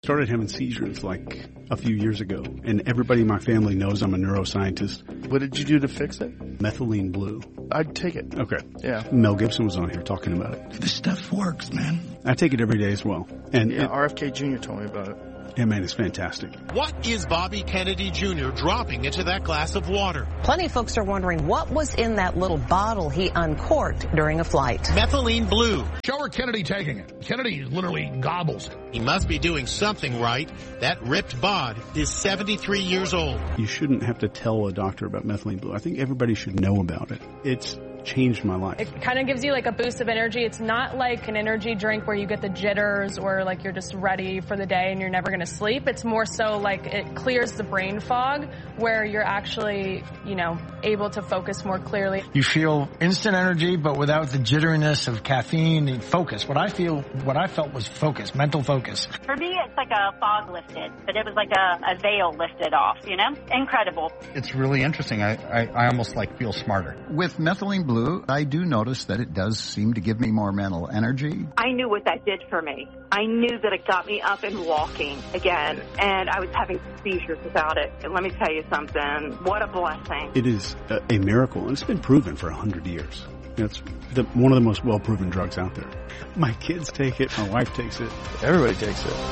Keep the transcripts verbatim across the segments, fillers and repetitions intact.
Started having seizures like a few years ago, and everybody in my family knows I'm a neuroscientist. What did you do to fix it? Methylene Blue. I'd take it. Okay. Yeah. Mel Gibson was on here talking about it. This stuff works, man. I take it every day as well. And yeah, it, R F K Junior told me about it. Yeah, man, it's fantastic. What is Bobby Kennedy Junior dropping into that glass of water? Plenty of folks are wondering what was in that little bottle he uncorked during a flight. Methylene Blue. Show her Kennedy taking it. Kennedy literally gobbles it. He must be doing something right. That ripped bod is seventy-three years old. You shouldn't have to tell a doctor about Methylene Blue. I think everybody should know about it. It's changed my life. It kind of gives you like a boost of energy. It's not like an energy drink where you get the jitters or like you're just ready for the day and you're never going to sleep. It's more so like it clears the brain fog where you're actually, you know, able to focus more clearly. You feel instant energy, but without the jitteriness of caffeine and focus. What I feel, what I felt was focus, mental focus. For me, it's like a fog lifted, but it was like a, a veil lifted off, you know? Incredible. It's really interesting. I, I, I almost like feel smarter. With Methylene Blue, I do notice that it does seem to give me more mental energy. I knew what that did for me. I knew that it got me up and walking again, and I was having seizures without it. And let me tell you something, what a blessing. It is a, a miracle, and it's been proven for one hundred years. It's the, one of the most well-proven drugs out there. My kids take it, my wife takes it. Everybody takes it.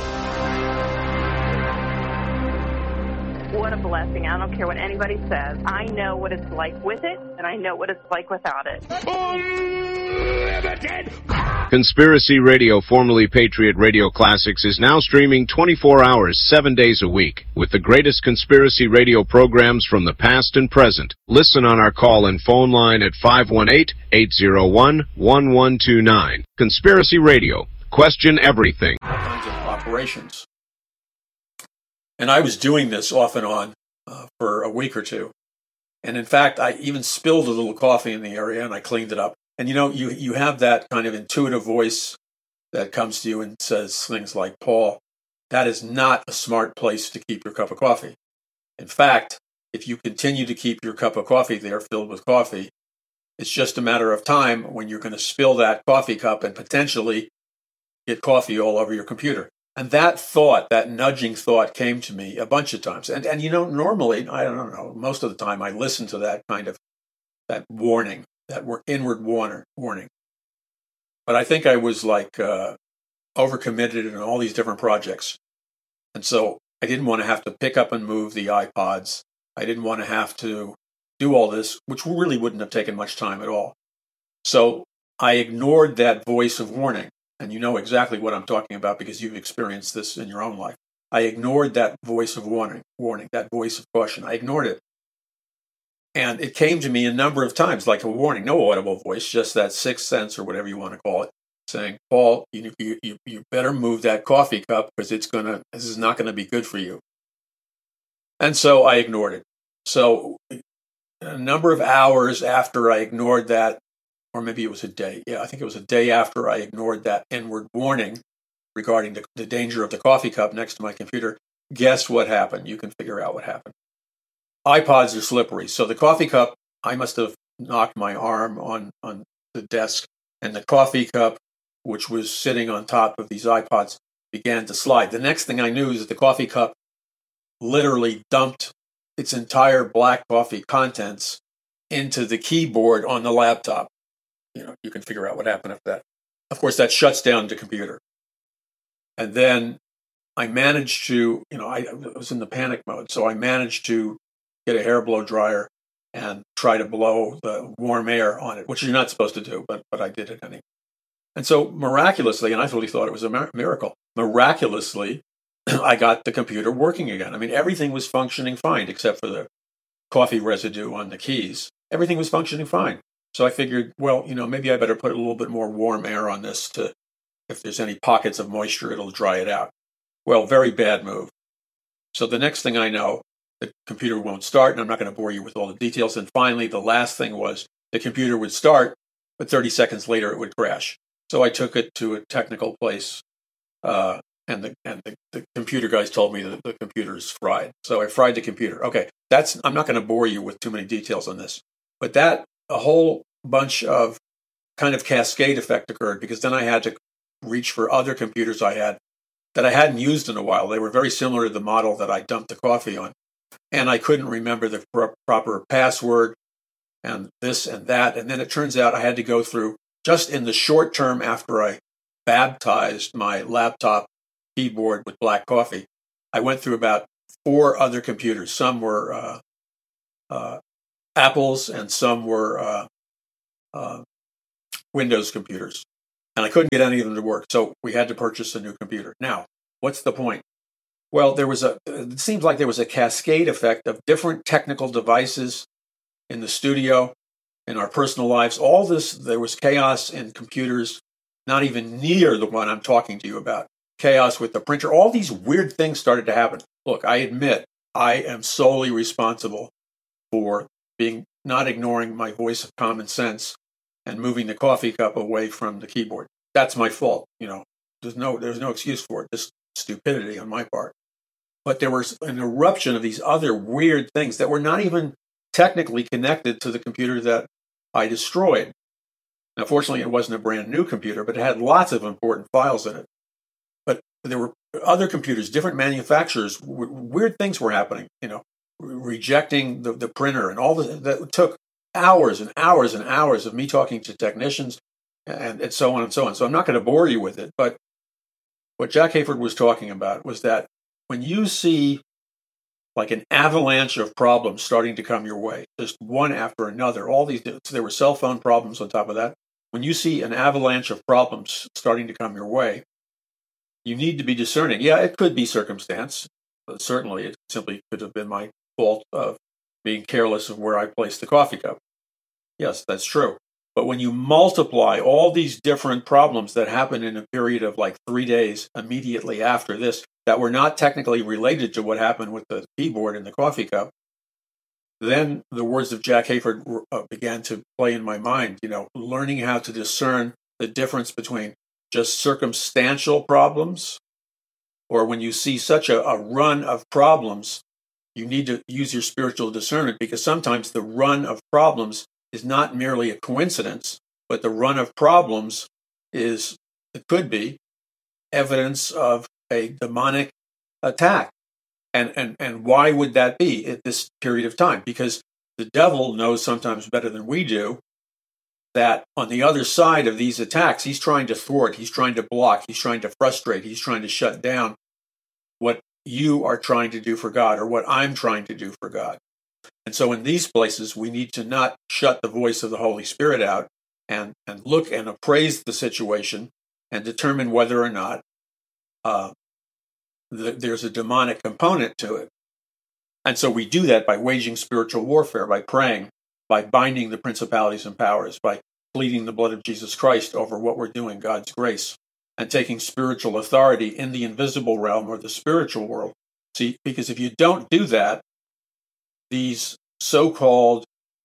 What a blessing. I don't care what anybody says. I know what it's like with it, and I know what it's like without it. Conspiracy Radio, formerly Patriot Radio Classics, is now streaming twenty-four hours, seven days a week, with the greatest conspiracy radio programs from the past and present. Listen on our call-in phone line at five one eight, eight zero one, one one two nine. Conspiracy Radio. Question everything. All kinds of operations. And I was doing this off and on uh, for a week or two. And in fact, I even spilled a little coffee in the area and I cleaned it up. And you know, you, you have that kind of intuitive voice that comes to you and says things like, Paul, that is not a smart place to keep your cup of coffee. In fact, if you continue to keep your cup of coffee there filled with coffee, it's just a matter of time when you're going to spill that coffee cup and potentially get coffee all over your computer. And that thought, that nudging thought came to me a bunch of times. And, and you know, normally, I don't know, most of the time I listen to that kind of, that warning, that inward warner, warning. But I think I was like uh, overcommitted in all these different projects. And so I didn't want to have to pick up and move the iPods. I didn't want to have to do all this, which really wouldn't have taken much time at all. So I ignored that voice of warning. And you know exactly what I'm talking about because you've experienced this in your own life. I ignored that voice of warning, warning, that voice of caution. I ignored it. And it came to me a number of times like a warning, no audible voice, just that sixth sense or whatever you want to call it, saying, Paul, you you, you better move that coffee cup because it's gonna, this is not going to be good for you. And so I ignored it. So a number of hours after I ignored that, or maybe it was a day. Yeah, I think it was a day after I ignored that inward warning regarding the, the danger of the coffee cup next to my computer. Guess what happened? You can figure out what happened. iPods are slippery. So the coffee cup, I must have knocked my arm on, on the desk, and the coffee cup, which was sitting on top of these iPods, began to slide. The next thing I knew is that the coffee cup literally dumped its entire black coffee contents into the keyboard on the laptop. You know, you can figure out what happened after that. Of course, that shuts down the computer. And then I managed to, you know, I was in the panic mode. So I managed to get a hair blow dryer and try to blow the warm air on it, which you're not supposed to do, but but I did it anyway. And so miraculously, and I really thought it was a miracle, miraculously, I got the computer working again. I mean, everything was functioning fine except for the coffee residue on the keys. Everything was functioning fine. So I figured, well, you know, maybe I better put a little bit more warm air on this to, if there's any pockets of moisture, it'll dry it out. Well, very bad move. So the next thing I know, the computer won't start, and I'm not going to bore you with all the details. And finally, the last thing was the computer would start, but thirty seconds later it would crash. So I took it to a technical place, uh, and the and the, the computer guys told me that the computer is fried. So I fried the computer. Okay, that's I'm not going to bore you with too many details on this, but that a whole bunch of kind of cascade effect occurred because then I had to reach for other computers I had that I hadn't used in a while. They were very similar to the model that I dumped the coffee on. And I couldn't remember the pro- proper password and this and that. And then it turns out I had to go through, just in the short term after I baptized my laptop keyboard with black coffee, I went through about four other computers. Some were uh, uh, Apple's and some were uh, uh, Windows computers. And I couldn't get any of them to work. So we had to purchase a new computer. Now, what's the point? Well, there was a, it seems like there was a cascade effect of different technical devices in the studio, in our personal lives. All this, there was chaos in computers, not even near the one I'm talking to you about. Chaos with the printer. All these weird things started to happen. Look, I admit I am solely responsible for being, not ignoring my voice of common sense and moving the coffee cup away from the keyboard. That's my fault. You know, there's no, there's no excuse for it. Just stupidity on my part. But there was an eruption of these other weird things that were not even technically connected to the computer that I destroyed. Now, fortunately, it wasn't a brand new computer, but it had lots of important files in it. But there were other computers, different manufacturers, w- weird things were happening, you know, re- rejecting the, the printer and all the, that took hours and hours and hours of me talking to technicians and, and so on and so on. So I'm not going to bore you with it, but what Jack Hayford was talking about was that when you see like an avalanche of problems starting to come your way, just one after another, all these, so there were cell phone problems on top of that. When you see an avalanche of problems starting to come your way, you need to be discerning. Yeah, it could be circumstance. But certainly, it simply could have been my fault of being careless of where I placed the coffee cup. Yes, that's true. But when you multiply all these different problems that happen in a period of like three days immediately after this, that were not technically related to what happened with the keyboard and the coffee cup, then the words of Jack Hayford uh, began to play in my mind, you know, learning how to discern the difference between just circumstantial problems, or when you see such a, a run of problems, you need to use your spiritual discernment, because sometimes the run of problems is not merely a coincidence, but the run of problems is, it could be, evidence of a demonic attack. And, and, and why would that be at this period of time? Because the devil knows sometimes better than we do that on the other side of these attacks, he's trying to thwart, he's trying to block, he's trying to frustrate, he's trying to shut down what you are trying to do for God, or what I'm trying to do for God. And so in these places, we need to not shut the voice of the Holy Spirit out and, and look and appraise the situation and determine whether or not uh, th- there's a demonic component to it. And so we do that by waging spiritual warfare, by praying, by binding the principalities and powers, by pleading the blood of Jesus Christ over what we're doing, God's grace, and taking spiritual authority in the invisible realm or the spiritual world. See, because if you don't do that, these so-called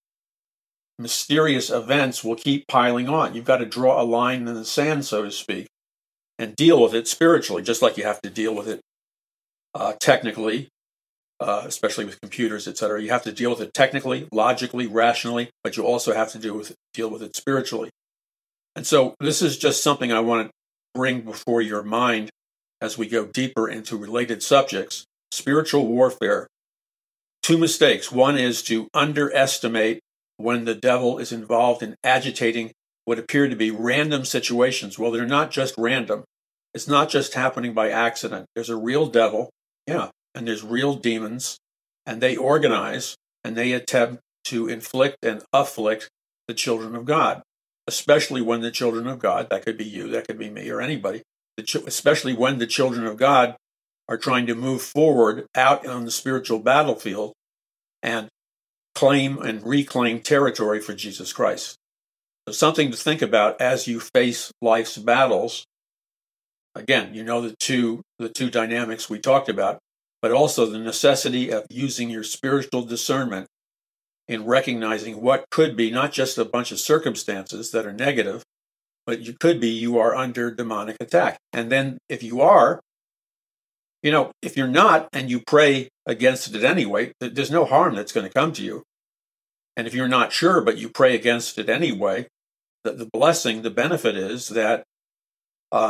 mysterious events will keep piling on. You've got to draw a line in the sand, so to speak, and deal with it spiritually, just like you have to deal with it uh, technically, uh, especially with computers, et cetera. You have to deal with it technically, logically, rationally, but you also have to deal with it, deal with it spiritually. And so this is just something I want to bring before your mind as we go deeper into related subjects. Spiritual warfare. Two mistakes. One is to underestimate when the devil is involved in agitating what appear to be random situations. Well, they're not just random. It's not just happening by accident. There's a real devil, yeah, and there's real demons, and they organize and they attempt to inflict and afflict the children of God, especially when the children of God, that could be you, that could be me, or anybody, especially when the children of God are trying to move forward out on the spiritual battlefield and claim and reclaim territory for Jesus Christ. So something to think about as you face life's battles. Again, you know the two the two dynamics we talked about, but also the necessity of using your spiritual discernment in recognizing what could be not just a bunch of circumstances that are negative, but you could be you are under demonic attack. And then if you are, you know, if you're not and you pray against it anyway, there's no harm that's going to come to you. And if you're not sure, but you pray against it anyway, the, the blessing, the benefit is that uh,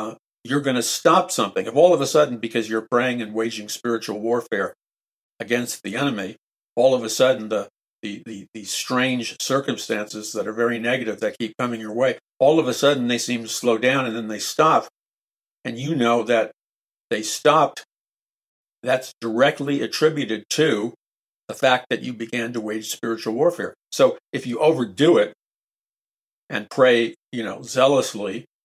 you're going to stop something. If all of a sudden, because you're praying and waging spiritual warfare against the enemy, all of a sudden the the, the, the strange circumstances that are very negative that keep coming your way, all of a sudden they seem to slow down and then they stop. And you know that they stopped. That's directly attributed to the fact that you began to wage spiritual warfare. So if you overdo it and pray, you know, zealously